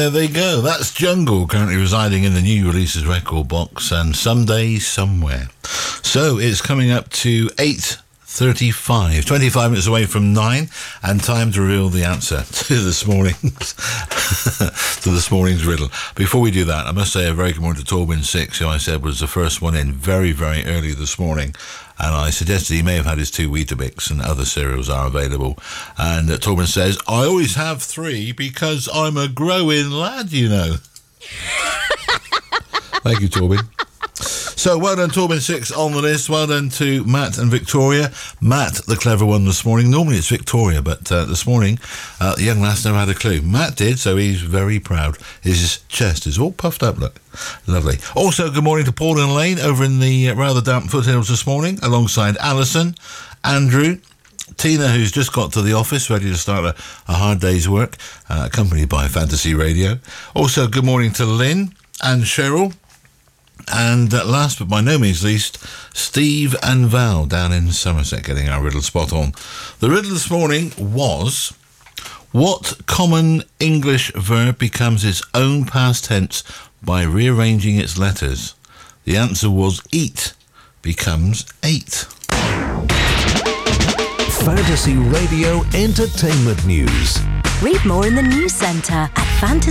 There they go. That's Jungle, currently residing in the New Releases record box, and Someday, Somewhere. So it's coming up to 8:35, 25 minutes away from 9, and time to reveal the answer to this morning's riddle. Before we do that, I must say a very good morning to Torben 6, who I said was the first one in very, very early this morning. And I suggested he may have had his 2 Weetabix, and other cereals are available. And Torben says, I always have 3 because I'm a growing lad, you know. Thank you, Torben. So well done, Torben 6 on the list. Well done to Matt and Victoria. Matt, the clever one this morning. Normally it's Victoria, but this morning the young lass never had a clue. Matt did, so he's very proud. His chest is all puffed up, look. Lovely. Also, good morning to Paul and Elaine over in the rather damp foothills this morning, alongside Alison, Andrew, Tina, who's just got to the office, ready to start a hard day's work, accompanied by Fantasy Radio. Also, good morning to Lynn and Cheryl. And last but by no means least, Steve and Val down in Somerset getting our riddle spot on. The riddle this morning was, what common English verb becomes its own past tense by rearranging its letters? The answer was eat becomes ate. Fantasy Radio Entertainment News. Read more in the News Centre at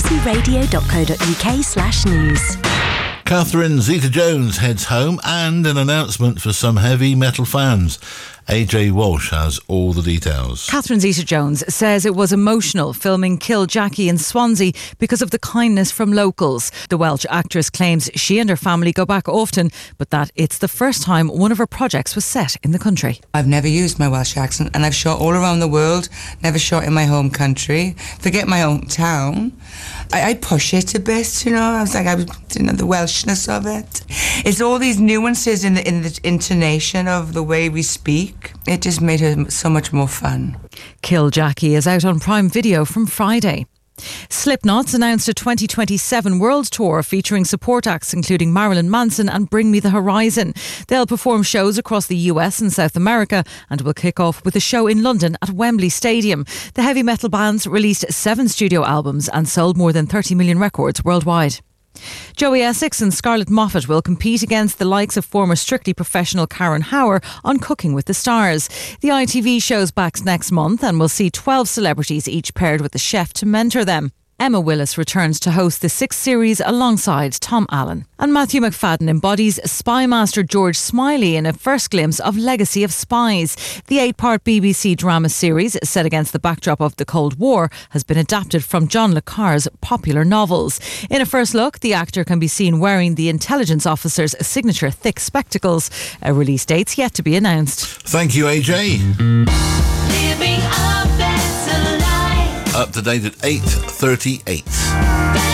fantasyradio.co.uk/news. Catherine Zeta-Jones heads home, and an announcement for some heavy metal fans. AJ Walsh has all the details. Catherine Zeta-Jones says it was emotional filming Kill Jackie in Swansea because of the kindness from locals. The Welsh actress claims she and her family go back often, but that it's the first time one of her projects was set in the country. I've never used my Welsh accent, and I've shot all around the world, never shot in my home country. Forget my hometown. I push it a bit, you know. I was like, the Welshness of it. It's all these nuances in the intonation of the way we speak. It just made it so much more fun. Kill Jackie is out on Prime Video from Friday. Slipknot's announced a 2027 world tour featuring support acts including Marilyn Manson and Bring Me the Horizon. They'll perform shows across the US and South America and will kick off with a show in London at Wembley Stadium. The heavy metal bands released 7 studio albums and sold more than 30 million records worldwide. Joey Essex and Scarlett Moffat will compete against the likes of former Strictly professional Karen Hauer on Cooking with the Stars. The ITV show's back next month and will see 12 celebrities each paired with a chef to mentor them. Emma Willis returns to host the 6th series alongside Tom Allen. And Matthew McFadden embodies spy master George Smiley in a first glimpse of Legacy of Spies. The 8-part BBC drama series, set against the backdrop of the Cold War, has been adapted from John le Carre's popular novels. In a first look, the actor can be seen wearing the intelligence officer's signature thick spectacles. A release date's yet to be announced. Thank you, AJ. Living a better life. Up to date at 8:38.